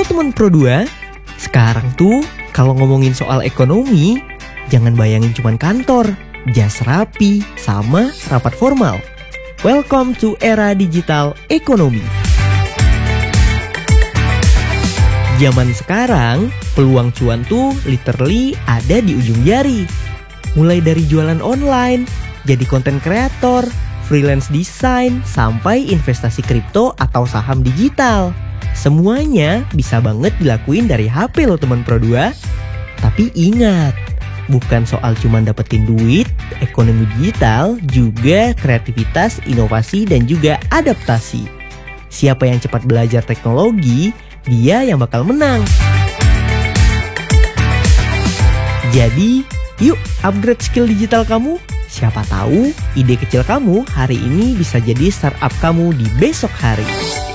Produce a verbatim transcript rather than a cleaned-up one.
Halo teman Pro dua, sekarang tuh kalau ngomongin soal ekonomi, jangan bayangin cuman kantor, jas rapi, sama rapat formal. Welcome to era digital ekonomi. Zaman sekarang, peluang cuan tuh literally ada di ujung jari. Mulai dari jualan online, jadi konten kreator, freelance design, sampai investasi kripto atau saham digital. Semuanya bisa banget dilakuin dari H P loh teman Pro dua. Tapi ingat, bukan soal cuman dapetin duit, ekonomi digital juga kreativitas, inovasi, dan juga adaptasi. Siapa yang cepat belajar teknologi, dia yang bakal menang. Jadi, yuk upgrade skill digital kamu. Siapa tahu ide kecil kamu hari ini bisa jadi startup kamu di besok hari.